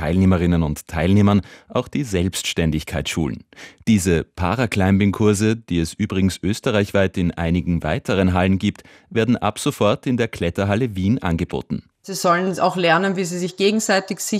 Teilnehmerinnen und Teilnehmern auch die Selbstständigkeit schulen. Diese Paraclimbing-Kurse, die es übrigens österreichweit in einigen weiteren Hallen gibt, werden ab sofort in der Kletterhalle Wien angeboten. Sie sollen auch lernen, wie sie sich gegenseitig